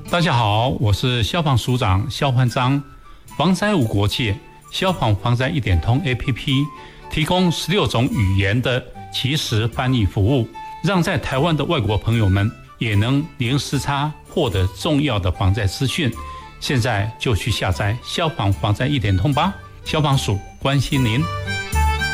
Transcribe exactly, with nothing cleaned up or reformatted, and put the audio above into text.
大家好，我是消防署长肖焕章。防灾无国界，消防防灾一点通 A P P 提供十六种语言的即时翻译服务，让在台湾的外国朋友们也能零时差获得重要的防灾资讯。现在就去下载消防防灾一点通吧，消防署关心您。